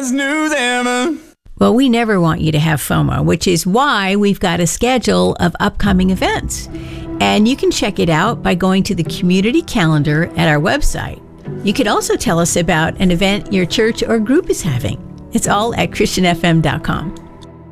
best news ever. Well, we never want you to have FOMO, which is why we've got a schedule of upcoming events. And you can check it out by going to the community calendar at our website. You could also tell us about an event your church or group is having. It's all at ChristianFM.com.